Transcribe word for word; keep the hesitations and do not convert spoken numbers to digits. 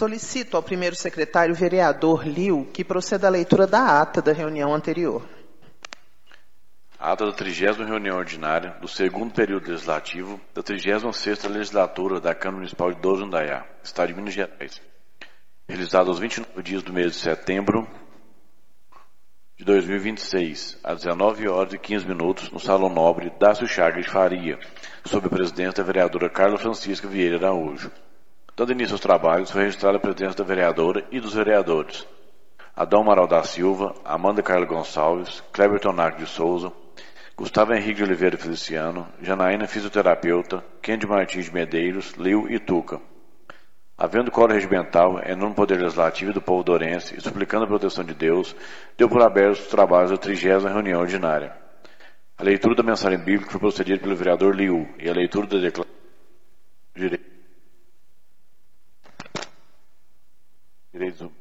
Solicito ao primeiro secretário vereador Liu que proceda à leitura da ata da reunião anterior. A ata da trigésima reunião ordinária do segundo período legislativo da trigésima sexta legislatura da Câmara Municipal de Douro de Indaiá, Estado de Minas Gerais, realizada aos vinte e nove dias do mês de setembro de dois mil e vinte e seis, às dezenove horas e quinze minutos, no Salão Nobre Dácio Chagas de Faria, sob a presidência da vereadora Carla Francisca Vieira Araújo. Dando início aos trabalhos, foi registrada a presença da vereadora e dos vereadores Adão Amaral da Silva, Amanda Carla Gonçalves, Kleber Tonac de Souza, Gustavo Henrique de Oliveira Feliciano, Janaína Fisioterapeuta, Kendi Martins de Medeiros, Liu e Tuca. Havendo quórum regimental, em nome do Poder Legislativo e do povo dourense, e suplicando a proteção de Deus, deu por abertos os trabalhos da trigésima reunião ordinária. A leitura da mensagem bíblica foi procedida pelo vereador Liu e a leitura da declaração de direitos